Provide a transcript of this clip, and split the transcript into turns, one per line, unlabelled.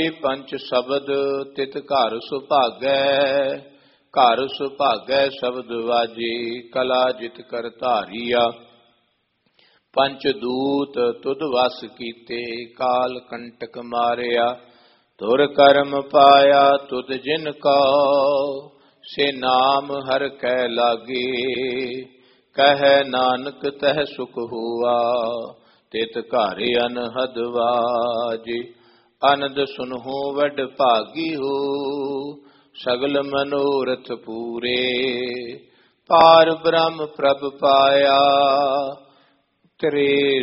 ਵਾਜੇ ਪੰਚ ਸ਼ਬਦ ਤਿਤ ਘਰ ਸੁਭਾਗੈ, ਘਰ ਸੁਭਾਗੈ ਸ਼ਬਦ ਵਾਜੇ ਕਲਾ ਜਿਤ ਕਰ ਧਾਰੀਆ। ਪੰਚ ਦੂਤ ਤੁਧ ਵਸ ਕੀਤੇ ਕਾਲ ਕੰਟਕ ਮਾਰਿਆ, ਤੁਰ ਕਰਮ ਪਾਇਆ ਤੁਧ ਜਿਨ ਕੋ ਸੇ ਨਾਮ ਹਰ ਕੈ ਲਾਗੇ। ਕਹੈ ਨਾਨਕ ਤਹ ਸੁਖ ਹੁਆ ਤਿਤ ਘਰ ਅਨਹਦ ਵਾਜੇ। ਅਨੰਦ ਸੁਨਹੁ ਵਡ ਭਾਗੀ ਹੋ ਸਗਲ ਮਨੋਰਥ ਪੂਰੇ। ਪਾਰ ਬ੍ਰਹਮ ਪ੍ਰਭ ਪਾਇਆ ਤੇਰੇ